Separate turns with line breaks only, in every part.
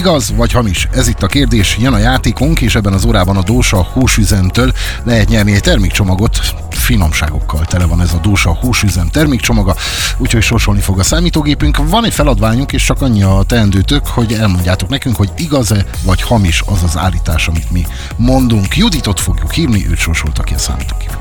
Igaz vagy hamis? Ez itt a kérdés, jön a játékunk, és ebben az órában a Dósa húsüzemtől lehet nyerni egy termékcsomagot. Finomságokkal tele van ez a Dósa húsüzem termékcsomaga, úgyhogy sorsolni fog a számítógépünk. Van egy feladványunk, és csak annyi a teendőtök, hogy elmondjátok nekünk, hogy igaz-e vagy hamis az az állítás, amit mi mondunk. Juditot fogjuk hívni, őt sorsolta ki a számítógépünk.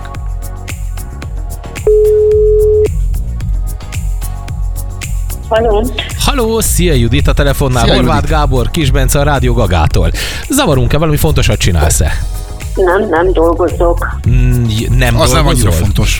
Halló, szia Judit, a telefonnál Horváth Gábor, Kis Bence a Rádió Gagától. Zavarunk-e, valami fontosat csinálsz-e?
Nem dolgozok.
Nem
az
dolgozol?
Nem annyira fontos.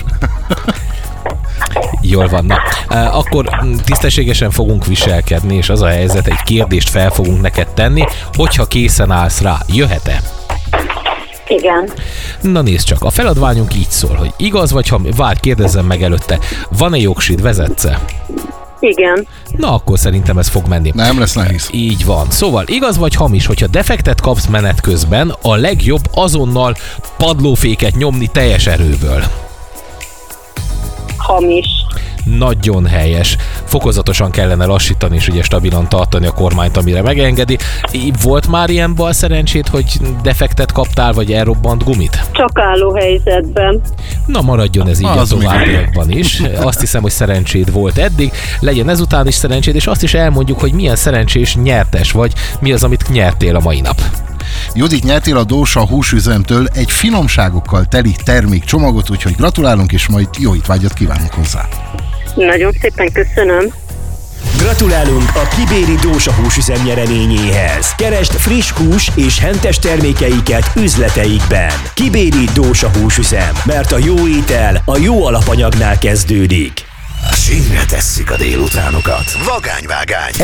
Jól van, na. Akkor tisztességesen fogunk viselkedni, és az a helyzet, egy kérdést fel fogunk neked tenni, hogyha készen állsz rá. Jöhet-e?
Igen.
Na nézd csak, a feladványunk így szól, hogy igaz vagy hamis, várj, kérdezzem meg előtte, van-e jogsid, vezetsz-e?
Igen.
Na akkor szerintem ez fog menni.
Nem lesz nehéz.
Így van. Szóval igaz vagy hamis, hogyha defektet kapsz menet közben, a legjobb azonnal padlóféket nyomni teljes erőből.
Hamis.
Nagyon helyes. Fokozatosan kellene lassítani, és ugye stabilan tartani a kormányt, amire megengedi. Volt már ilyen bal szerencsét, hogy defektet kaptál, vagy elrobbant gumit?
Csak álló helyzetben.
Na maradjon ez így a továbbiakban is. Azt hiszem, hogy szerencséd volt eddig, legyen ezután is szerencséd, és azt is elmondjuk, hogy milyen szerencsés nyertes vagy, mi az, amit nyertél a mai nap.
Judit, nyertél a Dósa húsüzemtől egy finomságokkal teli termékcsomagot, úgyhogy gratulálunk, és majd jó étvágyat kívánunk hozzá.
Nagyon szépen köszönöm.
Gratulálunk a kibéri Dósa húsüzem nyereményéhez. Keresd friss hús és hentes termékeiket üzleteikben. Kibéri Dósa húsüzem, mert a jó étel a jó alapanyagnál kezdődik.
Sínre tesszük a délutánokat. Vagányvágány.